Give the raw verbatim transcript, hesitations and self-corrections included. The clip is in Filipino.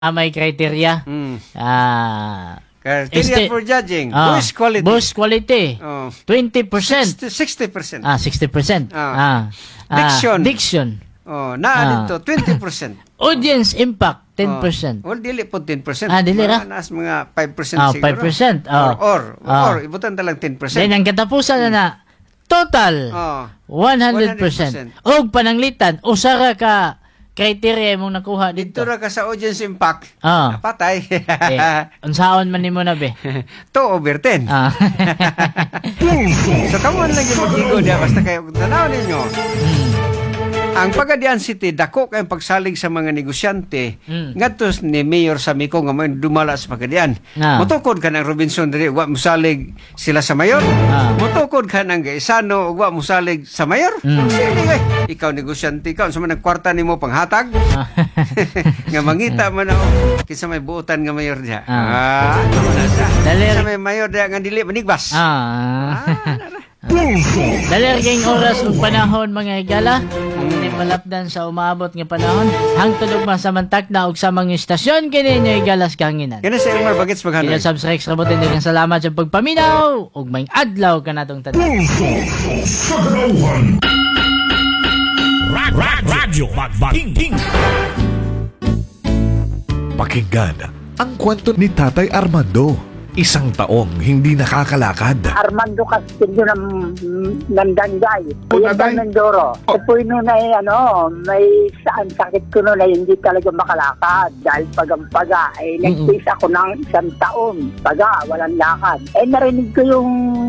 Ah, may criteria. Mm. Ah, Criteria Este- for judging. ah, Voice quality. Voice quality. Oh. twenty percent. sixty percent. Ah, sixty percent. Ah. Ah. Ah, Diction. Diction. Oh, naa Ah. dito twenty percent. Audience impact, ten percent. Oh. Well, dili po ten percent. Ah, dili ra? Mga, nas mga five percent Ah, siguro. five percent. Or, Oh. or, Ah. or, ibutan talang ten percent. Then ang katapusan na na, total, Oh. one hundred percent. O pananglitan, usara ka criteria mong nakuha Dito dito. ra ka sa audience impact. Ah. Napatay. Eh, unsaon man nimo na be? two over ten. Ah. So, kamo lang yung mag-igo niya. Basta kayo, tanaw ninyo. Hmm. Ang Pagadian City, dako kayong pagsalig sa mga negosyante. Mm. Ngadtos ni Mayor Samico nga may dumala sa Pagadian. Ah. Mutukod ka ng Robinson diri, wa musalig sila sa mayor. Ah. Mutukod ka ng Gaisano, wa musalig sa mayor. Mm. Sige, eh. Ikaw negosyante, ikaw sa man kwarta nimo panghatag. Nga mangita man ako kinsa may buotan nga mayor diha. Ah. Ah, ano na siya? Dali- Kinsa may mayor diha nga dili manigbas. Ah. Dalir kayong oras ug panahon mga higala. Ang malapdan sa umabot nga panahon. Hangtod ug masamantak na og sa mga istasyon kini ni Higalas Kanginan. Kani sa Elmar Bagets maghanoy. Kaya subscribe sa botin din salamat sa pagpaminaw ug may adlaw kanatong tanan. Rad, rad, radyo Bagbating King. Pakinggan ang kwento ni Tatay Armando. Isang taong hindi nakakalakad. Armando Castillo ng Nandanggay. Kuya Nanday? Mindoro. Oh. Ito no na eh, ano, may saan sakit ko no na hindi talaga makalakad. Dahil pagang-paga, eh, nag-face ako ng isang taon. Paga, walang lakad. Eh, narinig ko yung